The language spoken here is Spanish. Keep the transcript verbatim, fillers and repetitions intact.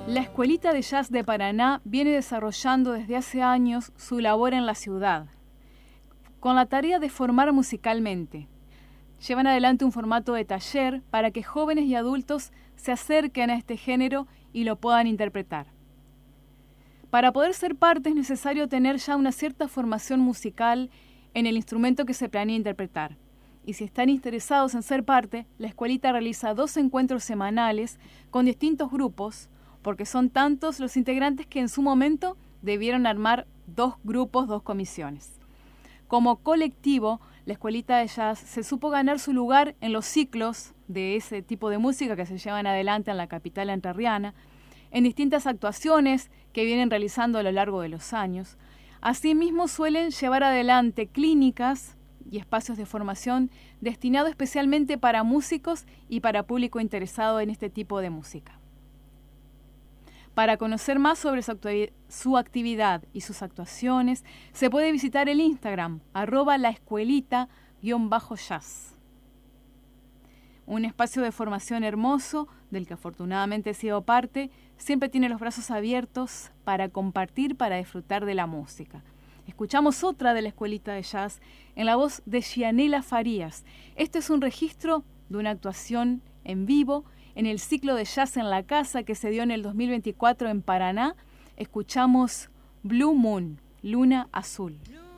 La Escuelita de Jazz de Paraná viene desarrollando desde hace años su labor en la ciudad, con la tarea de formar musicalmente. Llevan adelante un formato de taller para que jóvenes y adultos se acerquen a este género y lo puedan interpretar. Para poder ser parte es necesario tener ya una cierta formación musical en el instrumento que se planea interpretar. Y si están interesados en ser parte, la escuelita realiza dos encuentros semanales con distintos grupos, porque son tantos los integrantes que en su momento debieron armar dos grupos, dos comisiones. Como colectivo, la Escuelita de Jazz se supo ganar su lugar en los ciclos de ese tipo de música que se llevan adelante en la capital entrerriana, en distintas actuaciones que vienen realizando a lo largo de los años. Asimismo, suelen llevar adelante clínicas y espacios de formación destinados especialmente para músicos y para público interesado en este tipo de música. Para conocer más sobre su, actu- su actividad y sus actuaciones, se puede visitar el Instagram, arroba laescuelita-jazz. Un espacio de formación hermoso, del que afortunadamente he sido parte, siempre tiene los brazos abiertos para compartir, para disfrutar de la música. Escuchamos otra de la Escuelita de Jazz en la voz de Gianela Farías. Este es un registro de una actuación en vivo en el ciclo de Jazz en la Casa que se dio en el dos mil veinticuatro en Paraná. Escuchamos Blue Moon, Luna Azul.